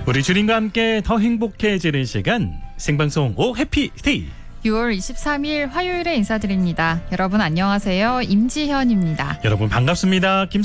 우리 주님과 함께 더 행복해지는 시간 생방송 오 해피데이 6월 23일 화요일에 인사드립니다. 여러분 안녕하세요. 임지현입니다. 여러분 반갑습니다.